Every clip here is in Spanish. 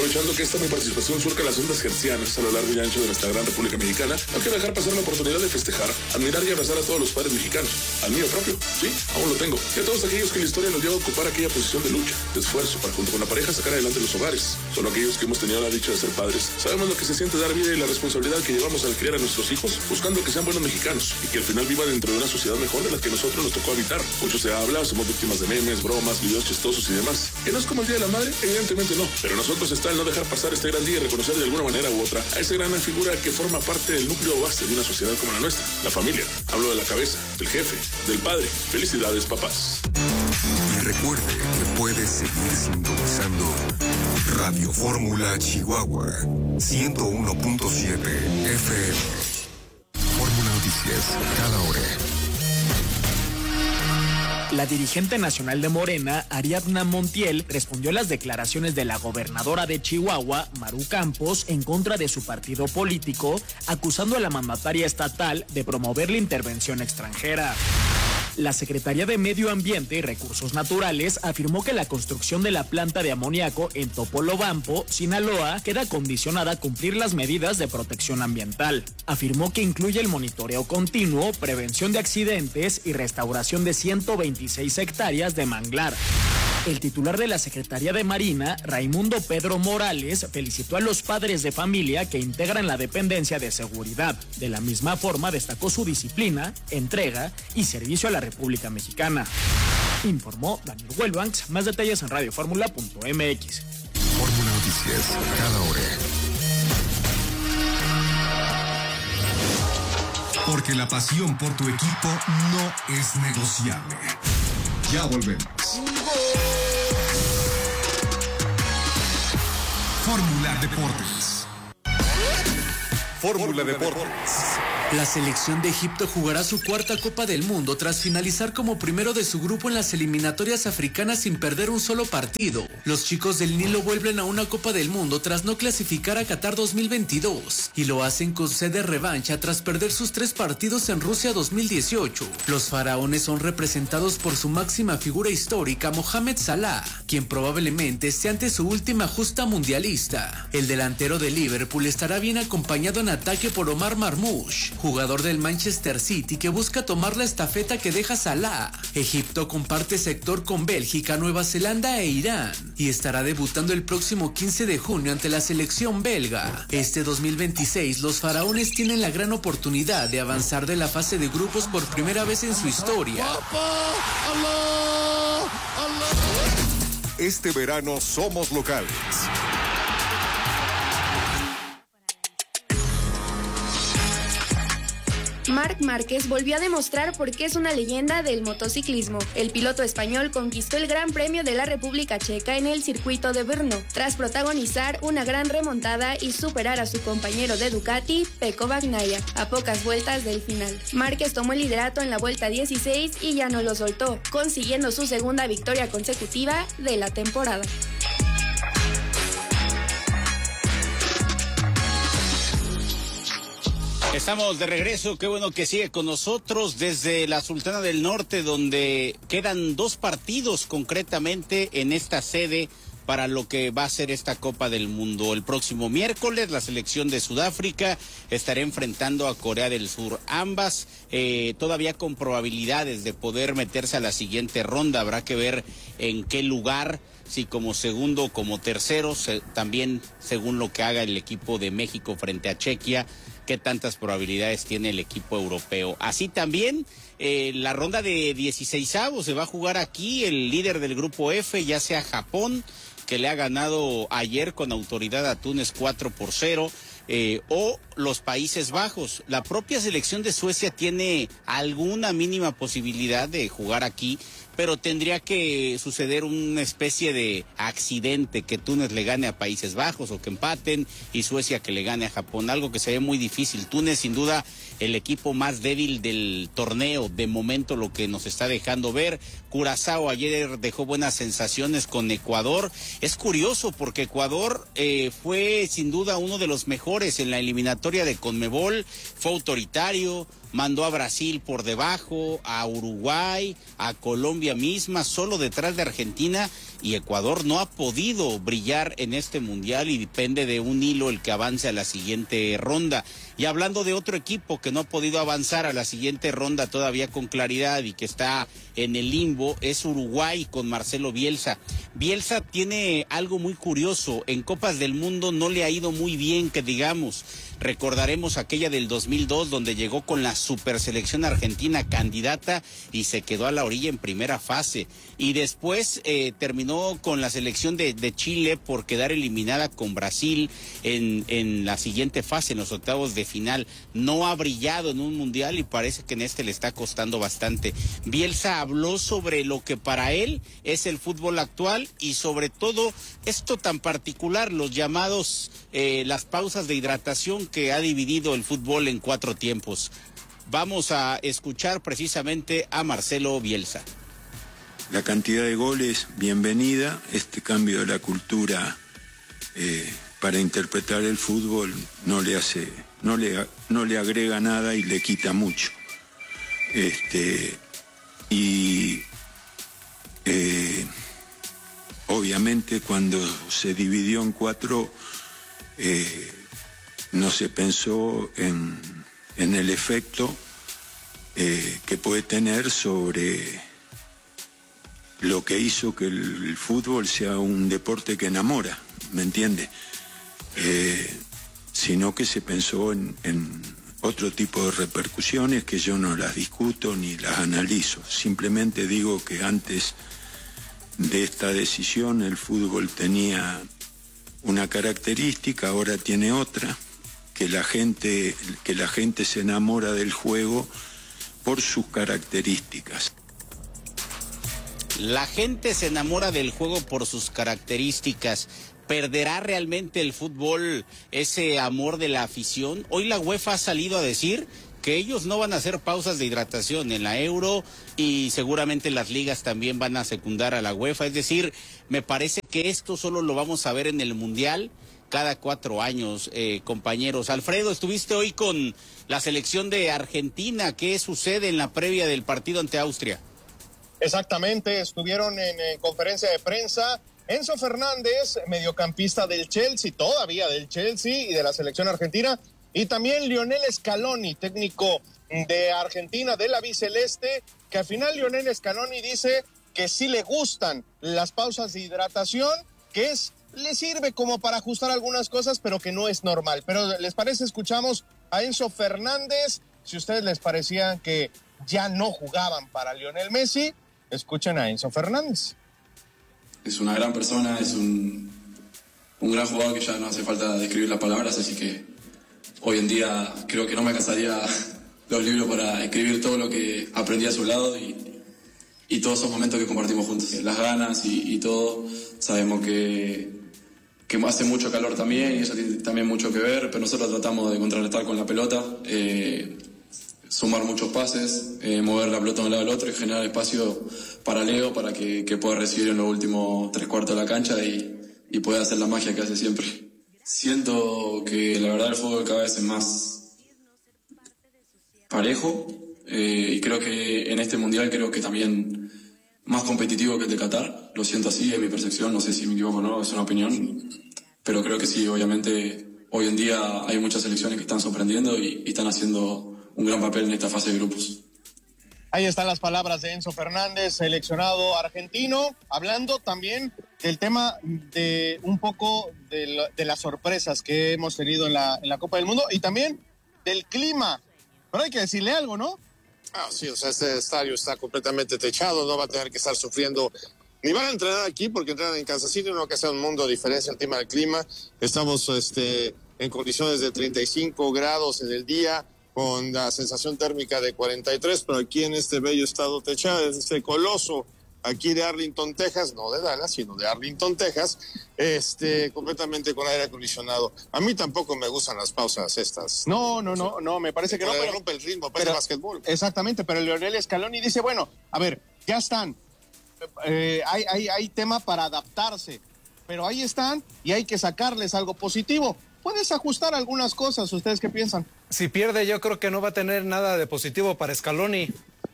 Aprovechando que mi participación surca las ondas hertzianas a lo largo y ancho de nuestra gran República Mexicana, no quiero dejar pasar la oportunidad de festejar, admirar y abrazar a todos los padres mexicanos, al mío propio, sí, aún lo tengo, y a todos aquellos que en la historia nos lleva a ocupar aquella posición de lucha, de esfuerzo para junto con la pareja sacar adelante los hogares. Solo aquellos que hemos tenido la dicha de ser padres sabemos lo que se siente dar vida y la responsabilidad que llevamos al criar a nuestros hijos, buscando que sean buenos mexicanos y que al final vivan dentro de una sociedad mejor de la que nosotros nos tocó habitar. Mucho se habla, somos víctimas de memes, bromas, videos chistosos y demás. ¿Que no es como el Día de la Madre? Evidentemente no, pero nosotros está el no dejar pasar este gran día y reconocer de alguna manera u otra a esa gran figura que forma parte del núcleo base de una sociedad como la nuestra, la familia. Hablo de la cabeza, del jefe, del padre. Felicidades, papás. Y recuerde que puede seguir sintonizando Radio Fórmula Chihuahua 101.7 FM. Fórmula Noticias, cada hora. La dirigente nacional de Morena, Ariadna Montiel, respondió a las declaraciones de la gobernadora de Chihuahua, Maru Campos, en contra de su partido político, acusando a la mandataria estatal de promover la intervención extranjera. La Secretaría de Medio Ambiente y Recursos Naturales afirmó que la construcción de la planta de amoníaco en Topolobampo, Sinaloa, queda condicionada a cumplir las medidas de protección ambiental. Afirmó que incluye el monitoreo continuo, prevención de accidentes y restauración de 126 hectáreas de manglar. El titular de la Secretaría de Marina, Raimundo Pedro Morales, felicitó a los padres de familia que integran la dependencia de seguridad. De la misma forma, destacó su disciplina, entrega y servicio a la República Mexicana. Informó Daniel Huelbanks. Más detalles en radioformula.mx. Fórmula Noticias, cada hora. Porque la pasión por tu equipo no es negociable. Ya volvemos. Fórmula Deportes. Fórmula Deportes. La selección de Egipto jugará su cuarta Copa del Mundo tras finalizar como primero de su grupo en las eliminatorias africanas sin perder un solo partido. Los chicos del Nilo vuelven a una Copa del Mundo tras no clasificar a Qatar 2022 y lo hacen con sede revancha tras perder sus 3 partidos en Rusia 2018. Los faraones son representados por su máxima figura histórica, Mohamed Salah, quien probablemente sea ante su última justa mundialista. El delantero de Liverpool estará bien acompañado en ataque por Omar Marmoush, jugador del Manchester City que busca tomar la estafeta que deja Salah. Egipto comparte sector con Bélgica, Nueva Zelanda e Irán y estará debutando el próximo 15 de junio ante la selección belga. Este 2026 los faraones tienen la gran oportunidad de avanzar de la fase de grupos por primera vez en su historia. Este verano somos locales. Marc Márquez volvió a demostrar por qué es una leyenda del motociclismo. El piloto español conquistó el Gran Premio de la República Checa en el circuito de Brno, tras protagonizar una gran remontada y superar a su compañero de Ducati, Pecco Bagnaia, a pocas vueltas del final. Márquez tomó el liderato en la vuelta 16 y ya no lo soltó, consiguiendo su segunda victoria consecutiva de la temporada. Estamos de regreso, qué bueno que sigue con nosotros desde la Sultana del Norte, donde quedan 2 partidos concretamente en esta sede para lo que va a ser esta Copa del Mundo. El próximo miércoles la selección de Sudáfrica estará enfrentando a Corea del Sur. Ambas todavía con probabilidades de poder meterse a la siguiente ronda. Habrá que ver en qué lugar, si como segundo o como tercero, también según lo que haga el equipo de México frente a Chequia, qué tantas probabilidades tiene el equipo europeo. Así también, la ronda de 16avos se va a jugar aquí. El líder del grupo F, ya sea Japón, que le ha ganado ayer con autoridad a Túnez 4-0, o los Países Bajos. La propia selección de Suecia tiene alguna mínima posibilidad de jugar aquí, pero tendría que suceder una especie de accidente, que Túnez le gane a Países Bajos o que empaten, y Suecia que le gane a Japón, algo que se ve muy difícil. Túnez sin duda el equipo más débil del torneo, de momento lo que nos está dejando ver. Curazao ayer dejó buenas sensaciones con Ecuador. Es curioso porque Ecuador fue sin duda uno de los mejores en la eliminatoria de Conmebol, fue autoritario, mandó a Brasil por debajo, a Uruguay, a Colombia misma, solo detrás de Argentina, y Ecuador no ha podido brillar en este mundial y depende de un hilo el que avance a la siguiente ronda. Y hablando de otro equipo que no ha podido avanzar a la siguiente ronda todavía con claridad y que está en el limbo, es Uruguay con Marcelo Bielsa. Bielsa tiene algo muy curioso, en Copas del Mundo no le ha ido muy bien, que digamos. Recordaremos aquella del 2002 donde llegó con la superselección argentina candidata y se quedó a la orilla en primera fase. Y después terminó con la selección de Chile por quedar eliminada con Brasil en la siguiente fase, en los octavos de final. No ha brillado en un mundial y parece que en este le está costando bastante. Bielsa habló sobre lo que para él es el fútbol actual y sobre todo esto tan particular, los llamados, las pausas de hidratación que ha dividido el fútbol en 4 tiempos. Vamos a escuchar precisamente a Marcelo Bielsa. La cantidad de goles, bienvenida. Este cambio de la cultura para interpretar el fútbol no le agrega nada y le quita mucho. Obviamente cuando se dividió en 4 no se pensó en el efecto que puede tener sobre lo que hizo que el fútbol sea un deporte que enamora, ¿me entiende? Sino que se pensó en otro tipo de repercusiones que yo no las discuto ni las analizo. Simplemente digo que antes de esta decisión el fútbol tenía una característica, ahora tiene otra, que la gente se enamora del juego por sus características. La gente se enamora del juego por sus características. ¿Perderá realmente el fútbol ese amor de la afición? Hoy la UEFA ha salido a decir que ellos no van a hacer pausas de hidratación en la Euro y seguramente las ligas también van a secundar a la UEFA. Es decir, me parece que esto solo lo vamos a ver en el Mundial cada 4 años, compañeros. Alfredo, estuviste hoy con la selección de Argentina. ¿Qué sucede en la previa del partido ante Austria? Exactamente, estuvieron en conferencia de prensa Enzo Fernández, mediocampista del Chelsea, todavía del Chelsea y de la selección argentina, y también Lionel Scaloni, técnico de Argentina, de la biceleste, que al final Lionel Scaloni dice que sí le gustan las pausas de hidratación, que le sirve como para ajustar algunas cosas, pero que no es normal. Pero ¿les parece? Escuchamos a Enzo Fernández. Si a ustedes les parecía que ya no jugaban para Lionel Messi, escuchen a Enzo Fernández. Es una gran persona, es un gran jugador que ya no hace falta describir las palabras, así que hoy en día creo que no me alcanzaría los libros para escribir todo lo que aprendí a su lado y todos esos momentos que compartimos juntos. Las ganas y todo, sabemos que hace mucho calor también y eso tiene también mucho que ver, pero nosotros tratamos de contrarrestar con la pelota, sumar muchos pases, mover la pelota de un lado al otro y generar espacio para Leo para que pueda recibir en los últimos 3/4 de la cancha y pueda hacer la magia que hace siempre. Siento que la verdad el fútbol cada vez es más parejo y creo que en este mundial creo que también más competitivo que el de Qatar. Lo siento así, es mi percepción, no sé si me equivoco o no, es una opinión, pero creo que sí, obviamente hoy en día hay muchas selecciones que están sorprendiendo y están haciendo un gran papel en esta fase de grupos. Ahí están las palabras de Enzo Fernández, seleccionado argentino, hablando también del tema de un poco de las sorpresas que hemos tenido en la Copa del Mundo y también del clima. Pero hay que decirle algo, ¿no? Sí, o sea, este estadio está completamente techado, no va a tener que estar sufriendo, ni van a entrenar aquí porque entrenan en Kansas City, no que sea un mundo de diferencia el tema del clima. Estamos en condiciones de 35 grados en el día, con la sensación térmica de 43, pero aquí en este bello estado techado, en este coloso aquí de Arlington, Texas, no de Dallas, sino de Arlington, Texas, completamente con aire acondicionado. A mí tampoco me gustan las pausas estas. No, me parece que no. Pero rompe el ritmo, parece básquetbol. Exactamente, pero Lionel Scaloni dice, bueno, a ver, ya están, hay tema para adaptarse, pero ahí están y hay que sacarles algo positivo. puedes ajustar algunas cosas. ¿Ustedes qué piensan? Si pierde, yo creo que no va a tener nada de positivo para Scaloni.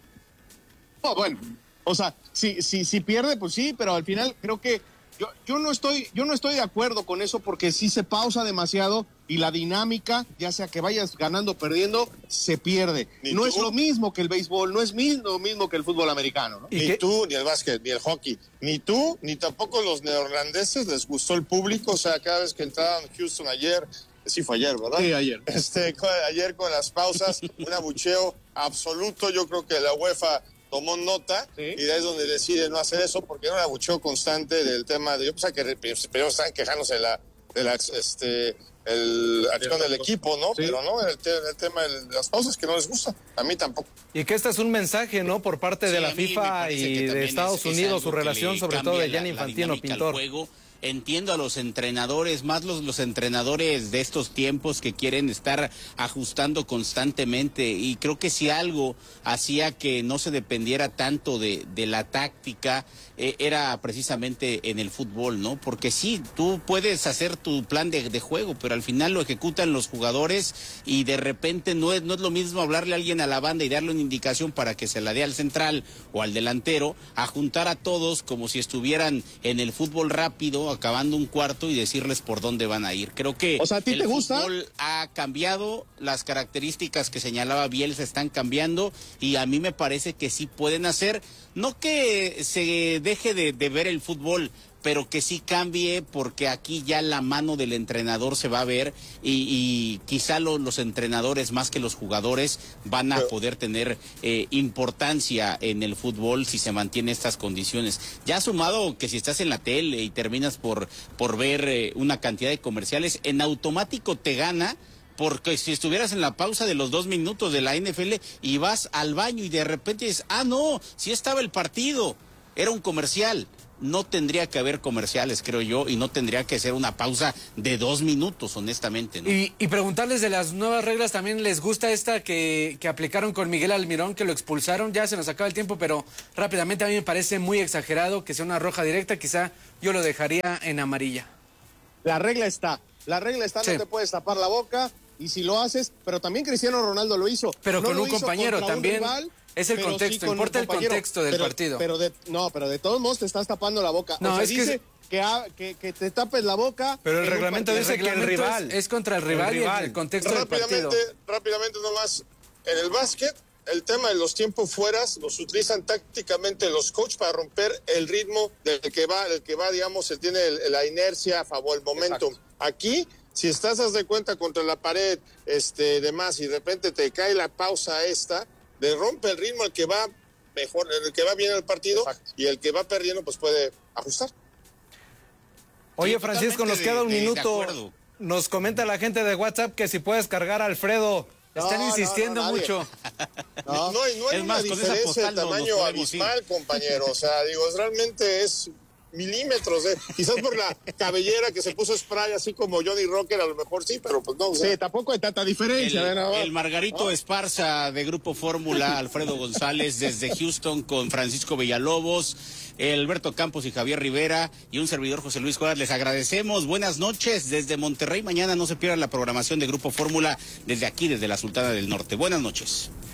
Oh, bueno, o sea, si pierde, pues sí, pero al final creo que yo no estoy de acuerdo con eso, porque sí se pausa demasiado y la dinámica, ya sea que vayas ganando o perdiendo, se pierde. No es lo mismo que el béisbol, no es lo mismo que el fútbol americano, ¿no? Ni tú, ni el básquet, ni el hockey, ni tú, ni tampoco los neerlandeses les gustó el público. O sea, cada vez que entraron Houston ayer, sí fue ayer, ¿verdad? Sí, ayer. Ayer con las pausas, un abucheo absoluto. Yo creo que la UEFA tomó nota, ¿sí? Y de ahí es donde decide no hacer eso, porque era un abucheo constante del tema de, yo pensaba que primero estaban quejándose de la acción del equipo, ¿no? Sí. Pero no, el tema de las pausas, que no les gusta, a mí tampoco. Y que este es un mensaje, ¿no? Por parte de la FIFA y de Estados Unidos, su relación, sobre todo de Gianni Infantino, Pintor. Entiendo a los entrenadores, más los entrenadores de estos tiempos que quieren estar ajustando constantemente, y creo que si algo hacía que no se dependiera tanto de la táctica, era precisamente en el fútbol, ¿no? Porque sí, tú puedes hacer tu plan de juego, pero al final lo ejecutan los jugadores, y de repente no es lo mismo hablarle a alguien a la banda y darle una indicación para que se la dé al central o al delantero, a juntar a todos como si estuvieran en el fútbol rápido, acabando un cuarto, y decirles por dónde van a ir. Creo que ¿a ti te gusta? Fútbol ha cambiado, las características que señalaba Bielsa están cambiando, y a mí me parece que sí pueden hacer, no que se deje de ver el fútbol, pero que sí cambie, porque aquí ya la mano del entrenador se va a ver, y quizá los entrenadores más que los jugadores van a poder tener importancia en el fútbol si se mantiene estas condiciones. Ya sumado que si estás en la tele y terminas por ver una cantidad de comerciales, en automático te gana, porque si estuvieras en la pausa de los 2 minutos de la NFL y vas al baño y de repente dices, no, sí estaba el partido, era un comercial. No tendría que haber comerciales, creo yo, y no tendría que ser una pausa de 2 minutos, honestamente, ¿no? Y preguntarles de las nuevas reglas, ¿también les gusta esta que aplicaron con Miguel Almirón, que lo expulsaron? Ya se nos acaba el tiempo, pero rápidamente, a mí me parece muy exagerado que sea una roja directa. Quizá yo lo dejaría en amarilla. La regla está, sí. No te puedes tapar la boca, y si lo haces, pero también Cristiano Ronaldo lo hizo. Pero no con un compañero también. Rival, es el contexto, sí, importa el contexto del partido. Pero de todos modos te estás tapando la boca. No, o sea, es dice que te tapes la boca. Pero el reglamento dice que el rival es contra el rival y el contexto del partido. Rápidamente nomás, en el básquet, el tema de los tiempos fueras los utilizan tácticamente los coaches para romper el ritmo del que va, digamos, él tiene la inercia a favor, el momentum. Exacto. Aquí, si estás, haz de cuenta, contra la pared, demás, y de repente te cae la pausa le rompe el ritmo el que va mejor, el que va bien el partido. Exacto. Y el que va perdiendo pues puede ajustar. Oye, sí, Francisco, nos queda un minuto. Nos comenta la gente de WhatsApp que si puedes cargar a Alfredo. Están insistiendo mucho. No hay una diferencia de tamaño abismal, compañero. O sea, realmente es milímetros, quizás por la cabellera que se puso spray así como Johnny Rocker, a lo mejor sí, pero pues no. Sí, tampoco hay tanta diferencia. El Margarito Esparza de Grupo Fórmula, Alfredo González desde Houston con Francisco Villalobos, Alberto Campos y Javier Rivera y un servidor José Luis Juárez. Les agradecemos. Buenas noches desde Monterrey. Mañana no se pierdan la programación de Grupo Fórmula desde aquí, desde la Sultana del Norte. Buenas noches.